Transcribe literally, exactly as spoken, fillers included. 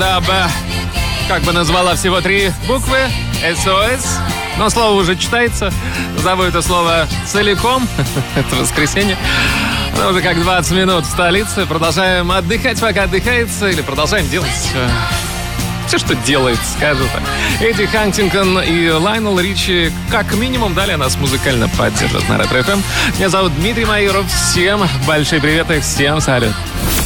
бы, как бы назвала всего три буквы. эс о эс. Но слово уже читается. Назову это слово целиком. Это воскресенье. Но уже как двадцать минут в столице. Продолжаем отдыхать, пока отдыхается. Или продолжаем делать э, все, что делает, скажу так. Эдди Хантингтон и Лайонел Ричи как минимум далее нас музыкально поддержат на Ретро эф эм. Меня зовут Дмитрий Майоров. Всем большой привет и всем салют.